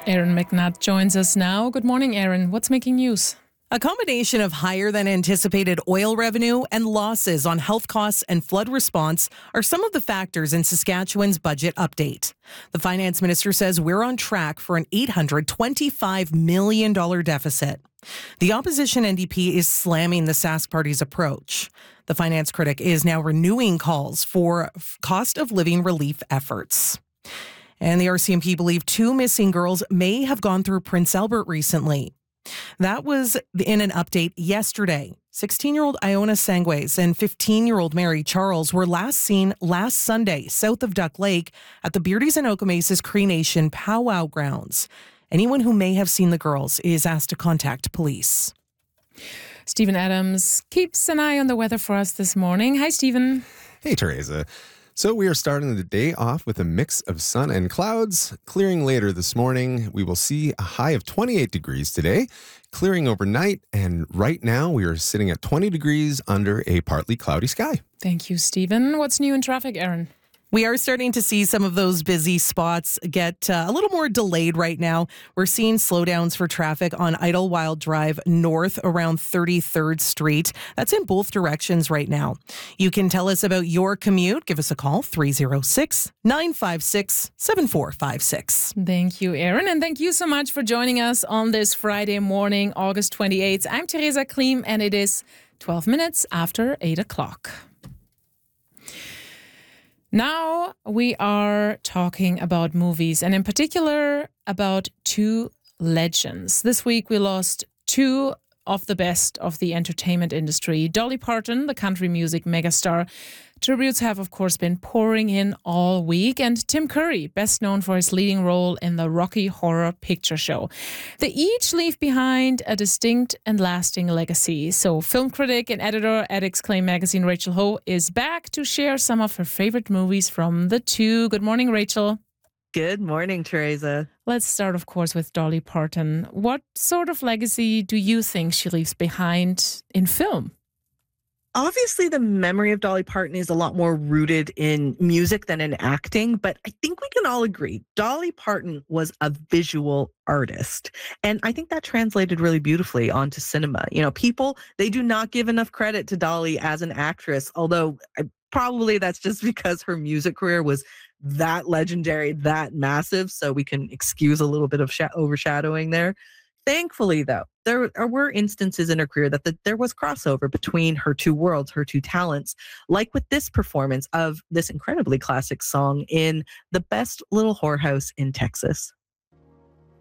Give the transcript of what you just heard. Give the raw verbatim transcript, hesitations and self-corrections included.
Aaron McNutt joins us now. Good morning, Aaron. What's making news? A combination of higher than anticipated oil revenue and losses on health costs and flood response are some of the factors in Saskatchewan's budget update. The finance minister says we're on track for an eight hundred twenty-five million dollars deficit. The opposition N D P is slamming the Sask Party's approach. The finance critic is now renewing calls for cost of living relief efforts. And the R C M P believe two missing girls may have gone through Prince Albert recently. That was in an update yesterday. sixteen-year-old Iona Sangways and fifteen-year-old Mary Charles were last seen last Sunday south of Duck Lake at the Beardies and Okemasa's Cree Nation powwow grounds. Anyone who may have seen the girls is asked to contact police. Stephen Adams keeps an eye on the weather for us this morning. Hi, Stephen. Hey, Teresa. So we are starting the day off with a mix of sun and clouds. Clearing later this morning, we will see a high of twenty-eight degrees today, clearing overnight, and right now we are sitting at twenty degrees under a partly cloudy sky. Thank you, Stephen. What's new in traffic, Aaron? We are starting to see some of those busy spots get uh, a little more delayed right now. We're seeing slowdowns for traffic on Idlewild Drive north around thirty-third Street. That's in both directions right now. You can tell us about your commute. Give us a call, three oh six, nine five six, seven four five six. Thank you, Aaron. And thank you so much for joining us on this Friday morning, August twenty-eighth. I'm Teresa Klim, and it is twelve minutes after eight o'clock. Now we are talking about movies, and in particular about two legends. This week we lost two of the best of the entertainment industry. Dolly Parton, the country music megastar. Tributes have, of course, been pouring in all week. And Tim Curry, best known for his leading role in the Rocky Horror Picture Show. They each leave behind a distinct and lasting legacy. So film critic and editor at Exclaim magazine, Rachel Ho, is back to share some of her favorite movies from the two. Good morning, Rachel. Good morning, Teresa. Let's start, of course, with Dolly Parton. What sort of legacy do you think she leaves behind in film? Obviously, the memory of Dolly Parton is a lot more rooted in music than in acting, but I think we can all agree Dolly Parton was a visual artist. And I think that translated really beautifully onto cinema. You know, people, they do not give enough credit to Dolly as an actress, although I, probably that's just because her music career was that legendary, that massive, so we can excuse a little bit of sh- overshadowing there. Thankfully, though, there were instances in her career that the, there was crossover between her two worlds, her two talents, like with this performance of this incredibly classic song in The Best Little Whorehouse in Texas.